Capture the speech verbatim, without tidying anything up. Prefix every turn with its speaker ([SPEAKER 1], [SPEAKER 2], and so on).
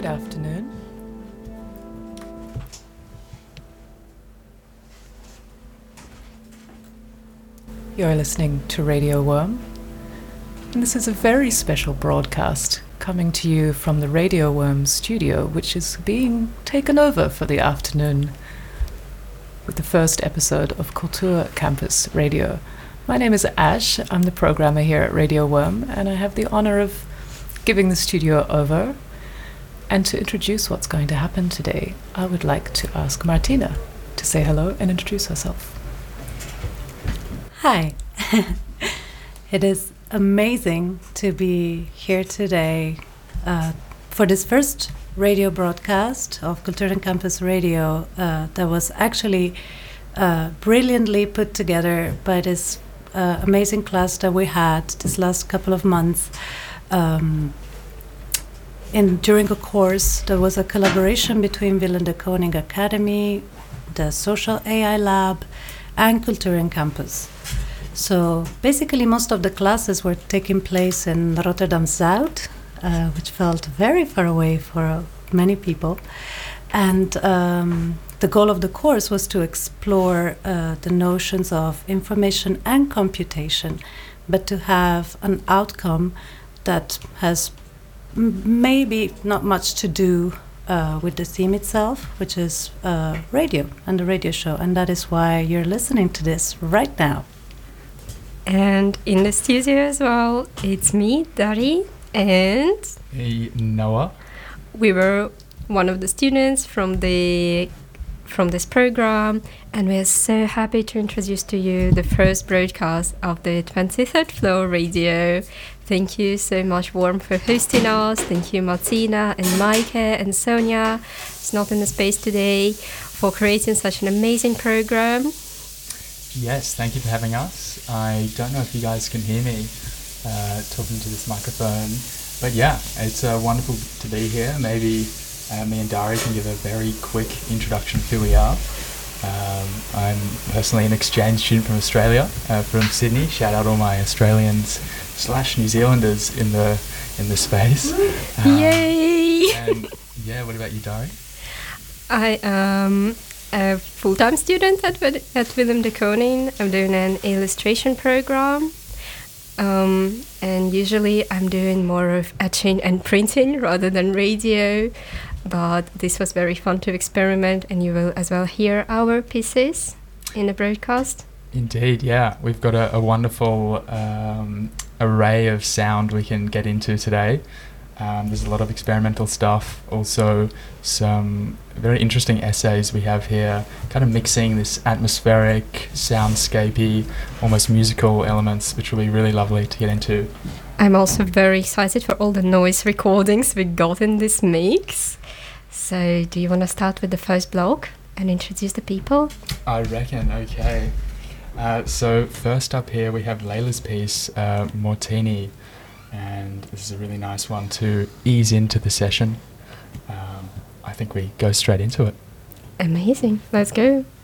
[SPEAKER 1] afternoon. You're listening to Radio Worm, and this is a very special broadcast coming to you from the Radio Worm studio, which is being taken over for the afternoon with the first episode of Kultur Campus Radio. My name is Ash, I'm the programmer here at Radio Worm, and I have the honor of giving the studio over. And to introduce what's going to happen today, I would like to ask Martina to say hello and introduce herself.
[SPEAKER 2] Hi. It is amazing to be here today uh, for this first radio broadcast of Kultur Campus Radio uh, that was actually uh, brilliantly put together by this uh, amazing class that we had this last couple of months. Um, in during a course, there was a collaboration between Willem de Koning Academy, the Social A I Lab, and Kultur Campus. So basically most of the classes were taking place in Rotterdam-Zuid, uh, which felt very far away for uh, many people. And um, the goal of the course was to explore uh, the notions of information and computation, but to have an outcome that has m- maybe not much to do uh, with the theme itself, which is uh, radio and the radio show. And that is why you're listening to this right now.
[SPEAKER 3] And in the studio as well, it's me, Dari, and
[SPEAKER 4] Hey, Noah.
[SPEAKER 3] We were one of the students from the from this program, and we are so happy to introduce to you the first broadcast of the twenty-third Floor Radio. Thank you so much, Worm, for hosting us. Thank you, Martina and Maike and Sonia, who's not in the space today, for creating such an amazing program.
[SPEAKER 4] Yes, thank you for having us. I don't know if you guys can hear me uh, talking to this microphone, but yeah, it's uh, wonderful to be here. Maybe uh, me and Dari can give a very quick introduction of who we are. Um, I'm personally an exchange student from Australia, uh, from Sydney. Shout out all my Australians slash New Zealanders in the in the space. Um,
[SPEAKER 3] Yay!
[SPEAKER 4] And yeah, what about you, Dari?
[SPEAKER 3] I am a full-time student at Wi- at Willem de Koning. I'm doing an illustration program, um, and usually I'm doing more of etching and printing rather than radio, but this was very fun to experiment, and you will as well hear our pieces in the broadcast.
[SPEAKER 4] Indeed, yeah. We've got a, a wonderful um, array of sound we can get into today. Um, there's a lot of experimental stuff, also some very interesting essays we have here, kind of mixing this atmospheric, soundscapey, almost musical elements, which will be really lovely to get into.
[SPEAKER 3] I'm also very excited for all the noise recordings we got in this mix. So do you want to start with the first block and introduce the people?
[SPEAKER 4] I reckon, okay. Uh, so first up here we have Layla's piece, uh, Mortini, and this is a really nice one to ease into the session. Um, I think we go straight into it.
[SPEAKER 3] Amazing. Let's go.